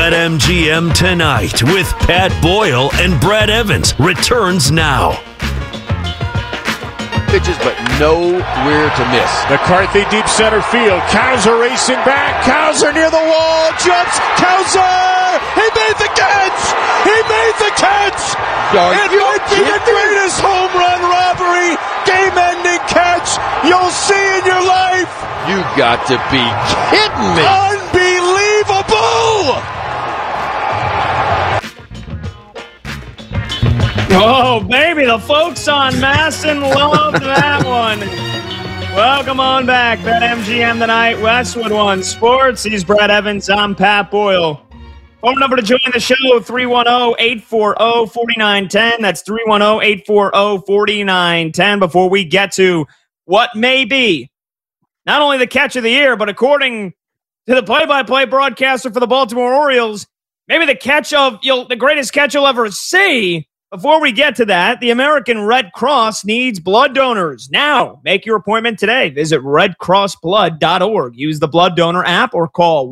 BetMGM Tonight with Pat Boyle and Brad Evans returns now. Pitches, but nowhere to miss. McCarthy deep center field. Cowser racing back. Cowser near the wall. Jumps. Cowser! He made the catch! He made the catch! It might be the greatest home run robbery, game-ending catch you'll see in your life! You got to be kidding me! Unbelievable! Oh, baby, the folks on Masson loved that one. Welcome on back. BetMGM Tonight, Westwood One Sports. He's Brad Evans. I'm Pat Boyle. Phone number to join the show, 310-840-4910. That's 310-840-4910. Before we get to what may be not only the catch of the year, but according to the play-by-play broadcaster for the Baltimore Orioles, maybe the catch of the greatest catch you'll ever see. Before we get to that, the American Red Cross needs blood donors. Now, make your appointment today. Visit redcrossblood.org. Use the blood donor app or call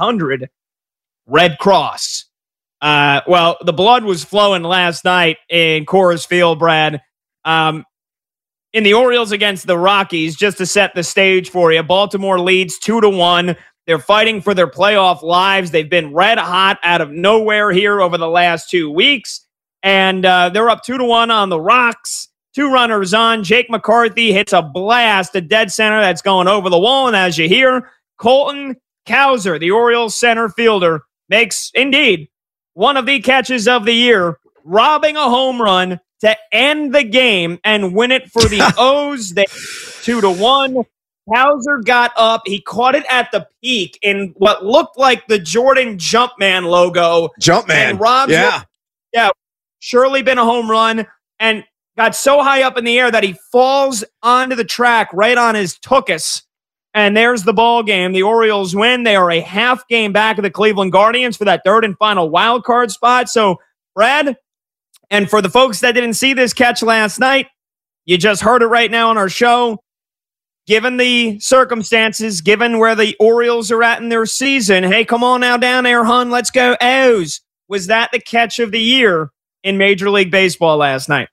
1-800-RED Cross. Well, the blood was flowing last night in Coors Field, Brad. In the Orioles against the Rockies, just to set the stage for you, Baltimore leads 2-1. They're fighting for their playoff lives. They've been red hot out of nowhere here over the last 2 weeks. And they're up 2-1 on the Rocks. 2 runners on. Jake McCarthy hits a blast to dead center that's going over the wall. And as you hear, Colton Cowser, the Orioles center fielder, makes, indeed, one of the catches of the year, robbing a home run to end the game and win it for the O's. They 2-1. Cowser got up. He caught it at the peak in what looked like the Jordan Jumpman logo. Jumpman. And robbed it. Yeah. Surely been a home run, and got so high up in the air that he falls onto the track right on his tuchus. And there's the ball game. The Orioles win. They are a half game back of the Cleveland Guardians for that third and final wild card spot. So, Brad, and for the folks that didn't see this catch last night, you just heard it right now on our show. Given the circumstances, given where the Orioles are at in their season, hey, come on now down there, hun. Let's go O's. Was that the catch of the year in Major League Baseball last night?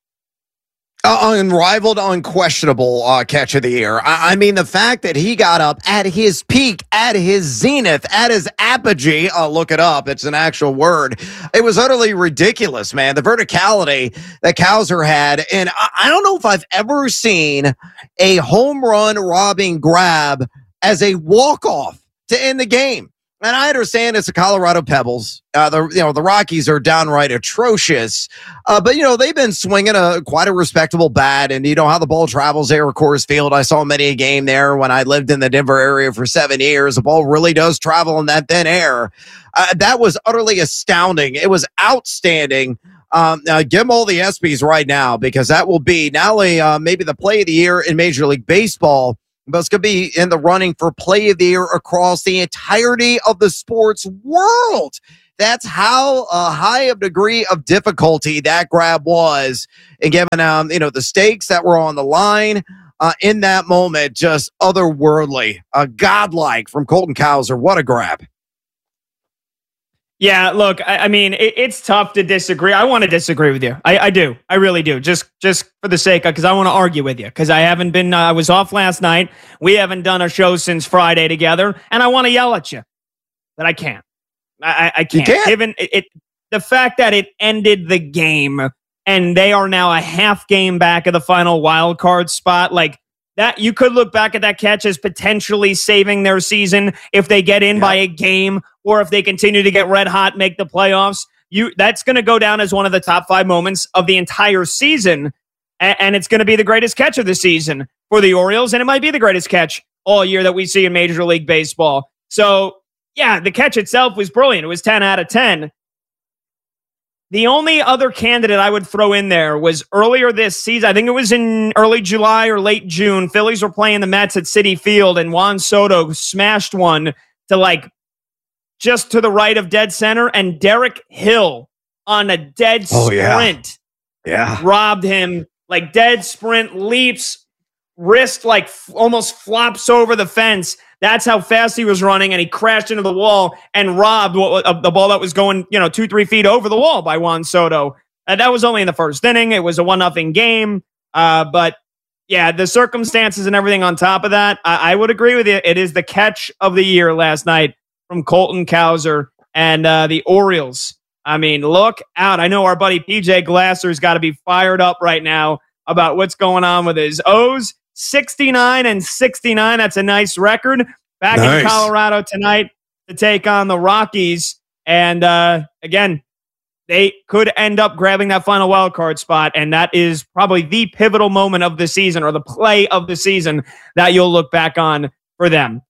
Unrivaled, unquestionable catch of the year. I mean, the fact that he got up at his peak, at his zenith, at his apogee, look it up, it's an actual word. It was utterly ridiculous, man. The verticality that Cowser had. And I don't know if I've ever seen a home run robbing grab as a walk-off to end the game. And I understand it's the Colorado Pebbles. The Rockies are downright atrocious. But, they've been swinging quite a respectable bat. And you know how the ball travels there at Coors Field. I saw many a game there when I lived in the Denver area for 7 years. The ball really does travel in that thin air. That was utterly astounding. It was outstanding. Give them all the ESPYs right now, because that will be not only maybe the play of the year in Major League Baseball, but it's going to be in the running for play of the year across the entirety of the sports world. That's how high of degree of difficulty that grab was. And given, the stakes that were on the line in that moment, just otherworldly, godlike from Colton Cowser. What a grab. Yeah, look, I mean, it's tough to disagree. I want to disagree with you. I do. I really do. Just for the sake of, because I want to argue with you. Because I haven't been, I was off last night. We haven't done a show since Friday together. And I want to yell at you. But I can't. I can't. You can't. Given the fact that it ended the game and they are now a half game back of the final wild card spot, like, that you could look back at that catch as potentially saving their season if they get in by a game, or if they continue to get red hot, make the playoffs. That's going to go down as one of the top 5 moments of the entire season, and it's going to be the greatest catch of the season for the Orioles, and it might be the greatest catch all year that we see in Major League Baseball. So, yeah, the catch itself was brilliant. It was 10 out of 10. The only other candidate I would throw in there was earlier this season. I think it was in early July or late June. Phillies were playing the Mets at Citi Field, and Juan Soto smashed one to just to the right of dead center, and Derek Hill on a dead sprint Yeah. robbed him. Dead sprint, leaps, wrist almost flops over the fence. That's how fast he was running, and he crashed into the wall and robbed the ball that was going 2-3 feet over the wall by Juan Soto. That was only in the first inning. It was a 1-0 game. But yeah, the circumstances and everything on top of that, I would agree with you. It is the catch of the year last night from Colton Cowser and the Orioles. I mean, look out. I know our buddy PJ Glasser's got to be fired up right now about what's going on with his O's. 69-69. That's a nice record. Back in Colorado tonight to take on the Rockies. And again, they could end up grabbing that final wild card spot. And that is probably the pivotal moment of the season, or the play of the season, that you'll look back on for them.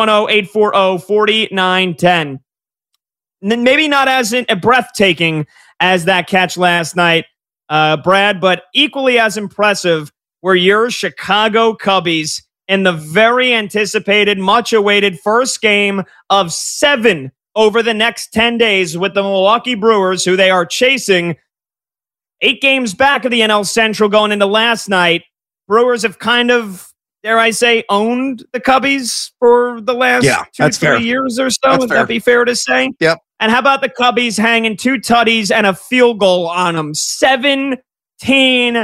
310-840-4910. Maybe not as breathtaking as that catch last night, Brad, but equally as impressive were your Chicago Cubbies in the very anticipated, much awaited first game of 7 over the next 10 days with the Milwaukee Brewers, who they are chasing 8 games back of the NL Central going into last night. Brewers have kind of, dare I say, owned the Cubbies for the last 2-3 years or so. Would that be fair to say? Yep. And how about the Cubbies hanging 2 tutties and a field goal on them? 17-3.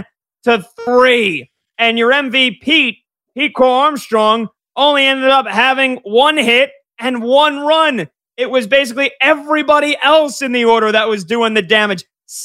And your MVP, Pete Crow Armstrong, only ended up having 1 hit and 1 run. It was basically everybody else in the order that was doing the damage.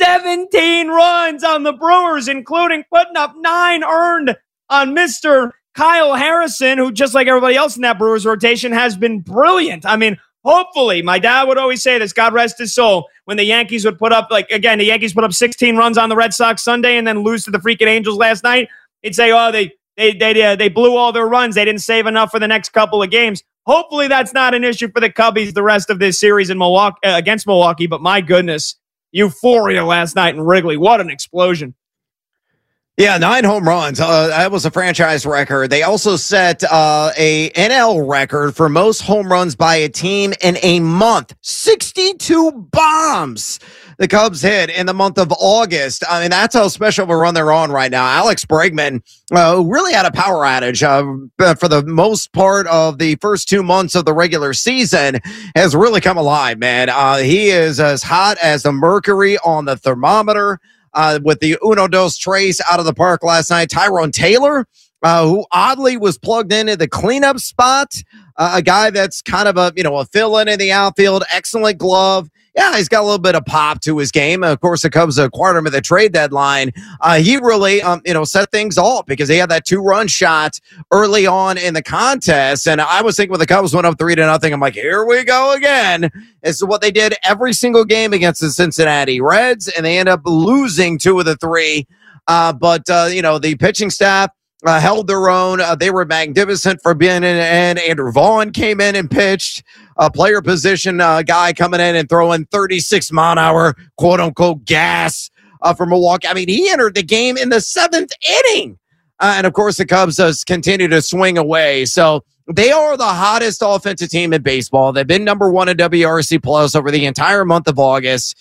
17 runs on the Brewers, including putting up 9 earned on Mr. Kyle Harrison, who, just like everybody else in that Brewers rotation, has been brilliant. I mean, hopefully, my dad would always say this, God rest his soul, when the Yankees would put up, the Yankees put up 16 runs on the Red Sox Sunday and then lose to the freaking Angels last night. He'd say, oh, they blew all their runs. They didn't save enough for the next couple of games. Hopefully that's not an issue for the Cubbies the rest of this series in Milwaukee against Milwaukee. But my goodness, euphoria last night in Wrigley. What an explosion. Yeah, 9 home runs. That was a franchise record. They also set a NL record for most home runs by a team in a month. 62 bombs the Cubs hit in the month of August. I mean, that's how special of a run they're on right now. Alex Bregman really had a power outage for the most part of the first 2 months of the regular season. Has really come alive, man. He is as hot as the mercury on the thermometer. With the Uno Dos Tres out of the park last night. Tyrone Taylor, who oddly was plugged into the cleanup spot, a guy that's kind of a fill-in in the outfield, excellent glove. Yeah, he's got a little bit of pop to his game. Of course, the Cubs acquired him at the trade deadline. He really, set things off because he had that 2-run shot early on in the contest. And I was thinking when the Cubs went up 3-0, I'm like, here we go again. It's what they did every single game against the Cincinnati Reds, and they end up losing 2 of the 3. But the pitching staff held their own. They were magnificent for being in, and Andrew Vaughn came in and pitched. A player position guy coming in and throwing 36-mile-an-hour, quote-unquote, gas for Milwaukee. I mean, he entered the game in the 7th inning. And, of course, the Cubs continue to swing away. So they are the hottest offensive team in baseball. They've been number 1 in WRC Plus over the entire month of August.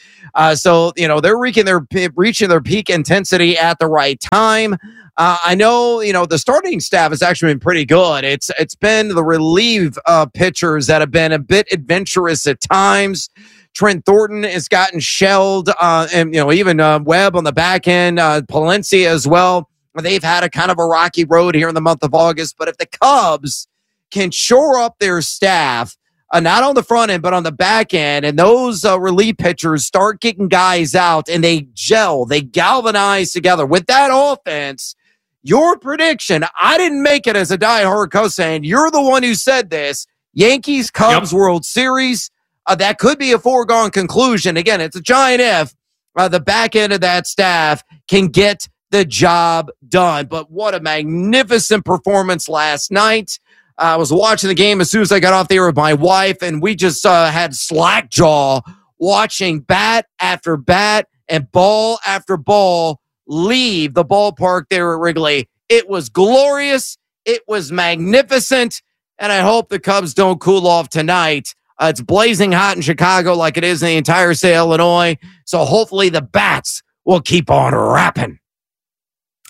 So they're reaching their peak intensity at the right time. I know, the starting staff has actually been pretty good. It's been the relief pitchers that have been a bit adventurous at times. Trent Thornton has gotten shelled, and even Webb on the back end, Palencia as well. They've had a kind of a rocky road here in the month of August. But if the Cubs can shore up their staff, not on the front end, but on the back end, and those relief pitchers start kicking guys out and they gel, they galvanize together with that offense. Your prediction, I didn't make it as a diehard Cubs fan. You're the one who said this. Yankees Cubs World Series. That could be a foregone conclusion. Again, it's a giant if the back end of that staff can get the job done. But what a magnificent performance last night. I was watching the game as soon as I got off the air with my wife, and we just had slack jaw watching bat after bat and ball after ball leave the ballpark there at Wrigley. It was glorious. It was magnificent. And I hope the Cubs don't cool off tonight. It's blazing hot in Chicago like it is in the entire state of Illinois. So hopefully the bats will keep on rapping.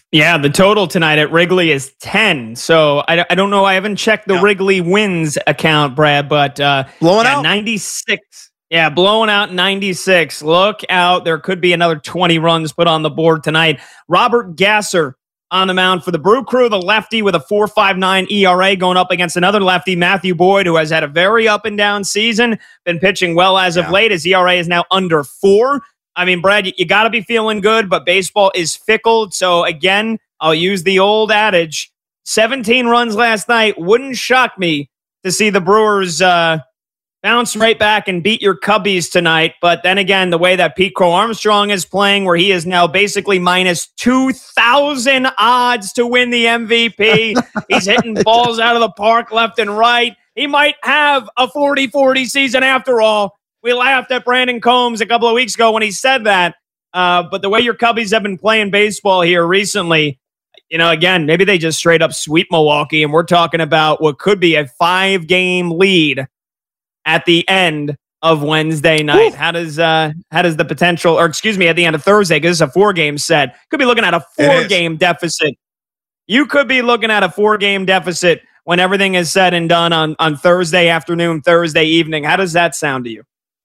Yeah, the total tonight at Wrigley is 10. So I don't know. I haven't checked the Wrigley wins account, Brad, but blowing out 96. Yeah, blowing out 96. Look out. There could be another 20 runs put on the board tonight. Robert Gasser on the mound for the Brew Crew, the lefty with a 4.59 ERA going up against another lefty, Matthew Boyd, who has had a very up and down season, been pitching well as of late. His ERA is now under 4. I mean, Brad, you got to be feeling good, but baseball is fickle. So, again, I'll use the old adage. 17 runs last night. Wouldn't shock me to see the Brewers bounce right back and beat your Cubbies tonight. But then again, the way that Pete Crow Armstrong is playing, where he is now basically minus 2,000 odds to win the MVP. He's hitting balls out of the park left and right. He might have a 40-40 season after all. We laughed at Brandon Combs a couple of weeks ago when he said that. But the way your Cubbies have been playing baseball here recently, again, maybe they just straight up sweep Milwaukee, and we're talking about what could be a 5-game lead at the end of Wednesday night. How does the potential, or excuse me, at the end of Thursday, because it's a 4-game set, could be looking at a 4-game deficit. You could be looking at a 4-game deficit when everything is said and done on Thursday afternoon, Thursday evening. How does that sound to you?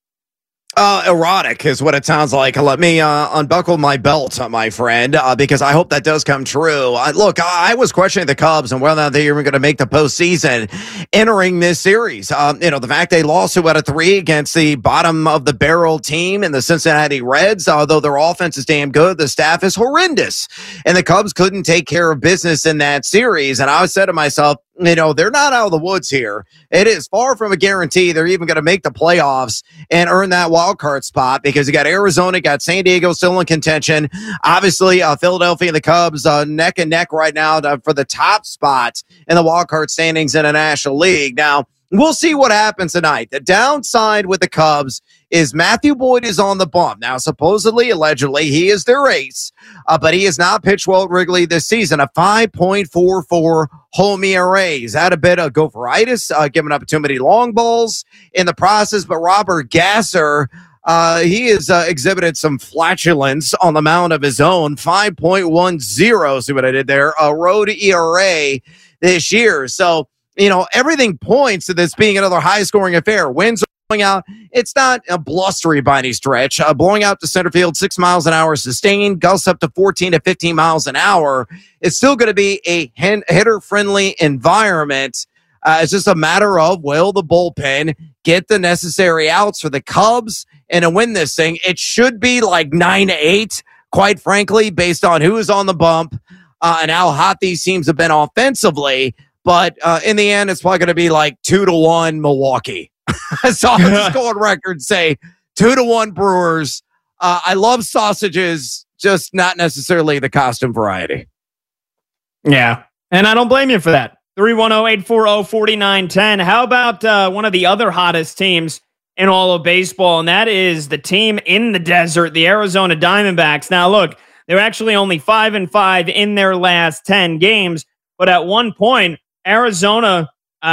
Erotic is what it sounds like. Let me unbuckle my belt, my friend, because I hope that does come true. Look, I was questioning the Cubs and whether they were going to make the postseason entering this series. The fact they lost 2 out of 3 against the bottom of the barrel team in the Cincinnati Reds, although their offense is damn good, the staff is horrendous. And the Cubs couldn't take care of business in that series. And I said to myself, they're not out of the woods here. It is far from a guarantee they're even going to make the playoffs and earn that wild card spot, because you got Arizona, got San Diego still in contention. Obviously, Philadelphia and the Cubs neck and neck right now for the top spot in the wild card standings in the National League. Now, we'll see what happens tonight. The downside with the Cubs is Matthew Boyd is on the bump. Now, supposedly, allegedly, he is their ace, but he has not pitched well at Wrigley this season. A 5.44 home ERA. He's had a bit of gopheritis, giving up too many long balls in the process. But Robert Gasser, he has exhibited some flatulence on the mound of his own. 5.10. See what I did there? A road ERA this year. So, everything points to this being another high-scoring affair. Winds are blowing out. It's not a blustery by any stretch. Blowing out to center field, 6 miles an hour sustained, gusts up to 14 to 15 miles an hour. It's still going to be a hitter-friendly environment. It's just a matter of, will the bullpen get the necessary outs for the Cubs and to win this thing? It should be like 9-8, quite frankly, based on who is on the bump and how hot these teams have been offensively. But in the end, it's probably going to be like 2-1 Milwaukee. So I'll just go on record and say 2-1 Brewers. I love sausages, just not necessarily the costume variety. Yeah, and I don't blame you for that. 310-840-4910. How about one of the other hottest teams in all of baseball, and that is the team in the desert, the Arizona Diamondbacks. Now, look, they're actually only 5-5 in their last 10 games, but at one point, Arizona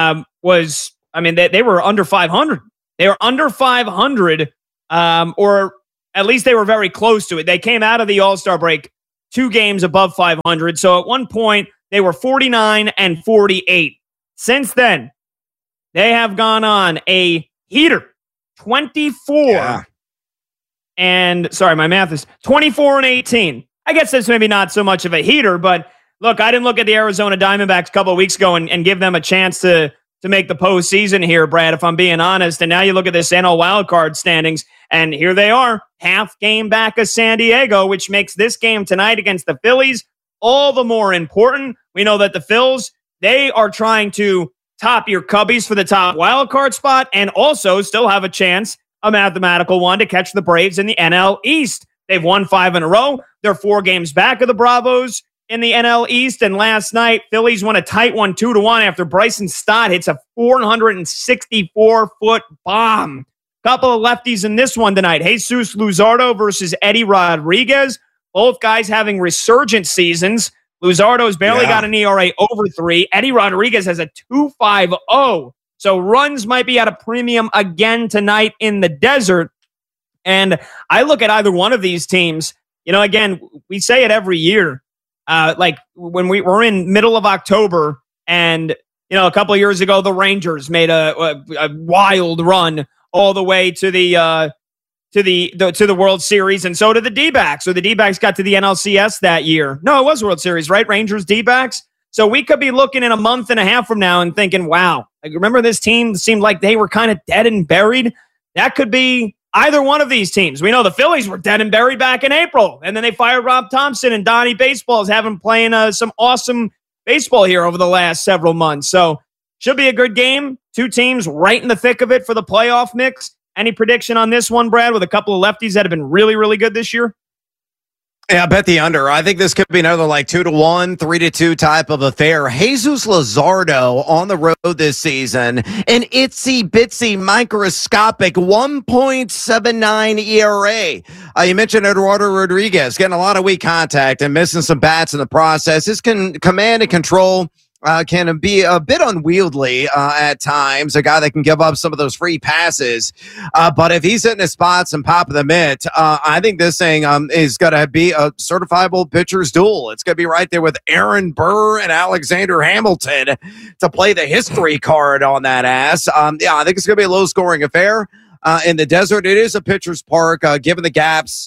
they were under 500. They were under 500, or at least they were very close to it. They came out of the All-Star break 2 games above 500. So at one point, they were 49-48. Since then, they have gone on a heater, 24. And sorry, my math is 24-18. I guess that's maybe not so much of a heater, but look, I didn't look at the Arizona Diamondbacks a couple of weeks ago and give them a chance to make the postseason here, Brad, if I'm being honest. And now you look at this NL wildcard standings, and here they are, half game back of San Diego, which makes this game tonight against the Phillies all the more important. We know that the Phils, they are trying to top your Cubbies for the top wildcard spot and also still have a chance, a mathematical one, to catch the Braves in the NL East. They've won 5 in a row. They're 4 games back of the Bravos in the NL East. And last night, Phillies won a tight one, 2-1, after Bryson Stott hits a 464-foot bomb. Couple of lefties in this one tonight. Jesus Luzardo versus Eddie Rodriguez. Both guys having resurgent seasons. Luzardo's barely got an ERA over 3. Eddie Rodriguez has a 2.50. So runs might be at a premium again tonight in the desert. And I look at either one of these teams. Again, we say it every year. like when we were in middle of October, and a couple of years ago, the Rangers made a wild run all the way to the World Series, and so did the D-backs. So the D-backs got to the NLCS that year. No, it was World Series, right? Rangers, D-backs. So we could be looking in a month and a half from now and thinking, wow, like, remember this team seemed like they were kind of dead and buried? That could be either one of these teams. We know the Phillies were dead and buried back in April, and then they fired Rob Thompson, and Donnie Baseball is having playing some awesome baseball here over the last several months. So should be a good game. Two teams right in the thick of it for the playoff mix. Any prediction on this one, Brad, with a couple of lefties that have been really, really good this year? Yeah, I bet the under. I think this could be another like 2-1, 3-2 type of affair. Jesus Luzardo on the road this season, an itsy bitsy microscopic 1.79 ERA. You mentioned Eduardo Rodriguez getting a lot of weak contact and missing some bats in the process. His command and control can be a bit unwieldy at times, a guy that can give up some of those free passes. But if he's hitting his spots and popping the mitt, I think this thing is going to be a certifiable pitcher's duel. It's going to be right there with Aaron Burr and Alexander Hamilton to play the history card on that ass. Yeah, I think it's going to be a low-scoring affair in the desert. It is a pitcher's park, given the gaps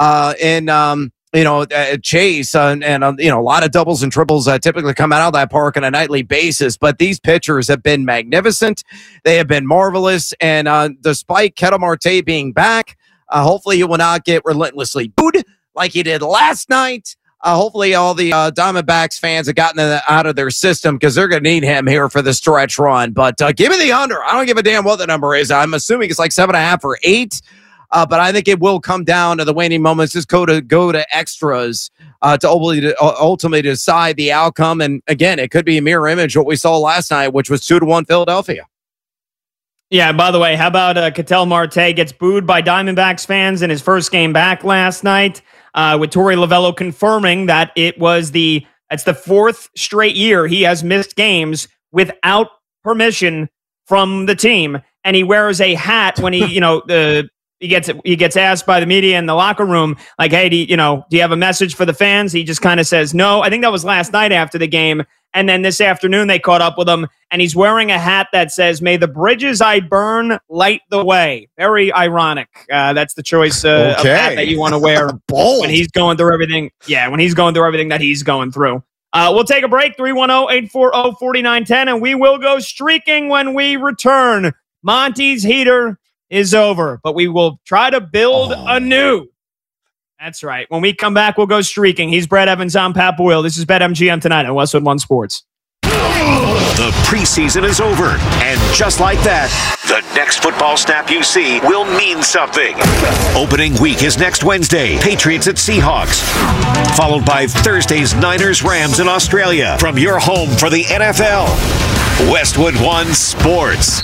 in Chase and a lot of doubles and triples typically come out of that park on a nightly basis. But these pitchers have been magnificent. They have been marvelous. And despite Ketel Marte being back, hopefully he will not get relentlessly booed like he did last night. Hopefully all the Diamondbacks fans have gotten that out of their system because they're going to need him here for the stretch run. But give me the under. I don't give a damn what the number is. I'm assuming it's like 7.5 or 8. But I think it will come down to the waning moments. Just go to extras to ultimately decide the outcome. And again, it could be a mirror image of what we saw last night, which was 2-1 Philadelphia. Yeah, by the way, how about Ketel Marte gets booed by Diamondbacks fans in his first game back last night, with Torey Lovello confirming that it's the fourth straight year he has missed games without permission from the team. And he wears a hat when he, he gets asked by the media in the locker room, like, hey, do you have a message for the fans? He just kind of says no. I think that was last night after the game. And then this afternoon they caught up with him, and he's wearing a hat that says, may the bridges I burn light the way. Very ironic. That's the choice of hat that you want to wear when he's going through everything. Yeah, when he's going through everything that he's going through. We'll take a break, 310-840-4910, and we will go streaking when we return. Monty's heater is over, but we will try to build anew. That's right. When we come back, we'll go streaking. He's Brad Evans. I'm Pat Boyle. This is BetMGM tonight on Westwood One Sports. The preseason is over, and just like that, the next football snap you see will mean something. Opening week is next Wednesday, Patriots at Seahawks, followed by Thursday's Niners-Rams in Australia. From your home for the NFL, Westwood One Sports.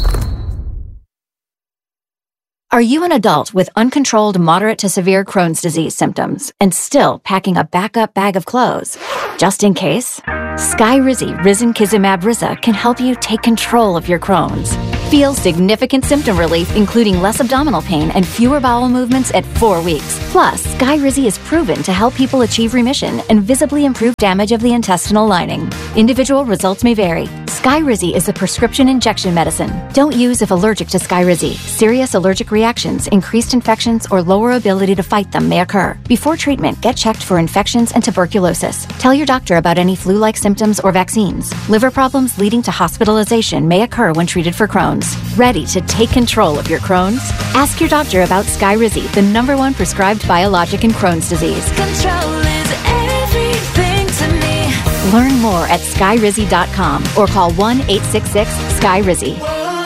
Are you an adult with uncontrolled moderate to severe Crohn's disease symptoms and still packing a backup bag of clothes? Just in case? Skyrizi Risankizumab Riza can help you take control of your Crohn's. Feel significant symptom relief, including less abdominal pain and fewer bowel movements at 4 weeks. Plus, Skyrizi is proven to help people achieve remission and visibly improve damage of the intestinal lining. Individual results may vary. Skyrizi is a prescription injection medicine. Don't use if allergic to Skyrizi. Serious allergic reactions, increased infections, or lower ability to fight them may occur. Before treatment, get checked for infections and tuberculosis. Tell your doctor about any flu-like symptoms or vaccines. Liver problems leading to hospitalization may occur when treated for Crohn's. Ready to take control of your Crohn's? Ask your doctor about Skyrizi, the #1 prescribed biologic in Crohn's disease. Control is everything to me. Learn more at skyrizi.com or call 1-866-SKYRIZI.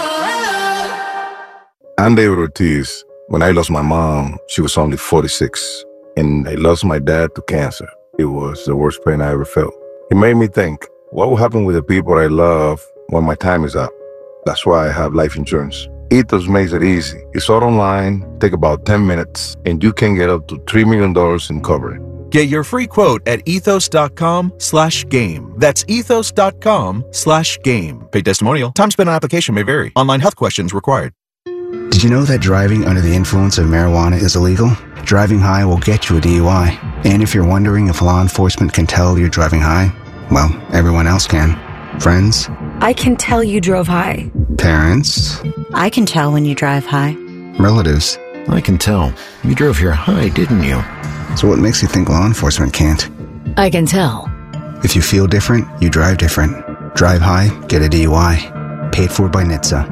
I'm David Ortiz. When I lost my mom, she was only 46, and I lost my dad to cancer. It was the worst pain I ever felt. It made me think, what will happen with the people I love when my time is up? That's why I have life insurance. Ethos makes it easy. It's all online, take about 10 minutes, and you can get up to $3 million in coverage. Get your free quote at ethos.com/game. That's ethos.com/game. Paid testimonial. Time spent on application may vary. Online health questions required. Did you know that driving under the influence of marijuana is illegal? Driving high will get you a DUI. And if you're wondering if law enforcement can tell you're driving high, well, everyone else can. Friends? I can tell you drove high. Parents? I can tell when you drive high. Relatives? I can tell. You drove here high, didn't you? So what makes you think law enforcement can't? I can tell. If you feel different, you drive different. Drive high, get a DUI. Paid for by NHTSA.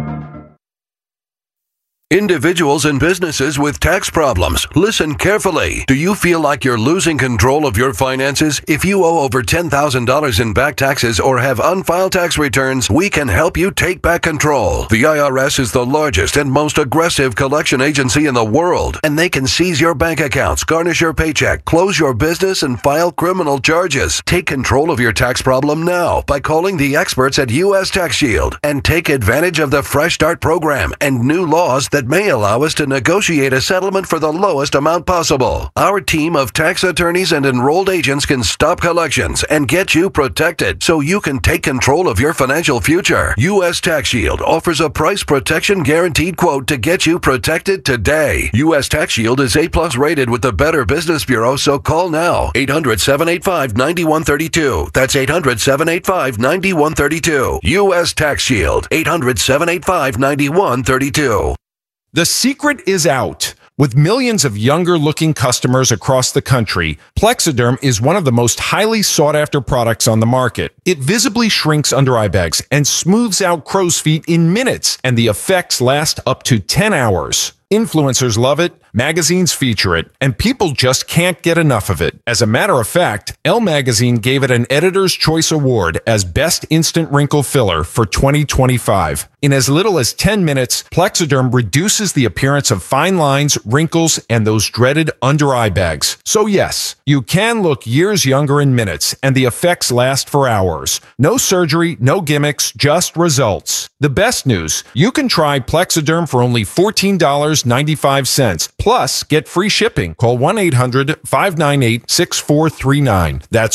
Individuals and businesses with tax problems, listen carefully. Do you feel like you're losing control of your finances? If you owe over $10,000 in back taxes or have unfiled tax returns, we can help you take back control. The IRS is the largest and most aggressive collection agency in the world, and they can seize your bank accounts, garnish your paycheck, close your business, and file criminal charges. Take control of your tax problem now by calling the experts at U.S. Tax Shield and take advantage of the Fresh Start program and new laws that may allow us to negotiate a settlement for the lowest amount possible. Our team of tax attorneys and enrolled agents can stop collections and get you protected so you can take control of your financial future. U.S. Tax Shield offers a price protection guaranteed quote to get you protected today. U.S. Tax Shield is A+ rated with the Better Business Bureau, so call now. 800-785-9132. That's 800-785-9132. U.S. Tax Shield. 800-785-9132. The secret is out. With millions of younger-looking customers across the country, Plexiderm is one of the most highly sought-after products on the market. It visibly shrinks under-eye bags and smooths out crow's feet in minutes, and the effects last up to 10 hours. Influencers love it, magazines feature it, and people just can't get enough of it. As a matter of fact, Elle Magazine gave it an Editor's Choice Award as Best Instant Wrinkle Filler for 2025. In as little as 10 minutes, Plexiderm reduces the appearance of fine lines, wrinkles, and those dreaded under-eye bags. So yes, you can look years younger in minutes, and the effects last for hours. No surgery, no gimmicks, just results. The best news, you can try Plexiderm for only $14.95. Plus, get free shipping. Call 1-800-598-6439. That's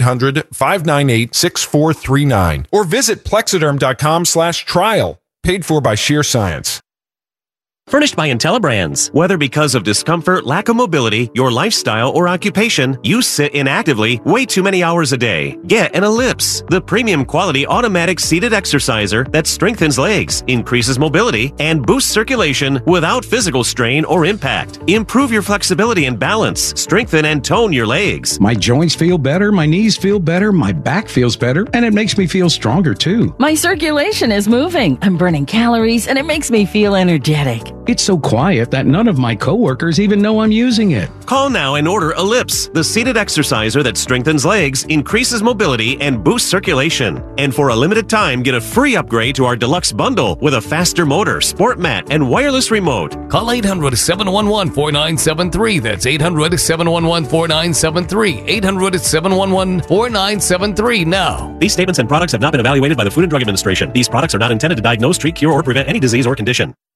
1-800-598-6439. Or visit plexiderm.com/trial. Paid for by Sheer Science. Furnished by IntelliBrands. Whether because of discomfort, lack of mobility, your lifestyle, or occupation, you sit inactively way too many hours a day. Get an Ellipse, the premium quality automatic seated exerciser that strengthens legs, increases mobility, and boosts circulation without physical strain or impact. Improve your flexibility and balance, strengthen and tone your legs. My joints feel better, my knees feel better, my back feels better, and it makes me feel stronger too. My circulation is moving. I'm burning calories, and it makes me feel energetic. It's so quiet that none of my coworkers even know I'm using it. Call now and order Ellipse, the seated exerciser that strengthens legs, increases mobility, and boosts circulation. And for a limited time, get a free upgrade to our deluxe bundle with a faster motor, sport mat, and wireless remote. Call 800-711-4973. That's 800-711-4973. 800-711-4973 now. These statements and products have not been evaluated by the Food and Drug Administration. These products are not intended to diagnose, treat, cure, or prevent any disease or condition.